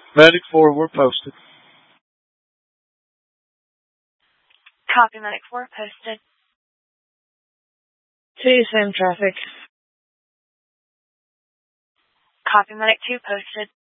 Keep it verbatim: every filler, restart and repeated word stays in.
Medic four, we're posted. Copy, Medic four, posted. two, same traffic. Copy, Medic two, posted.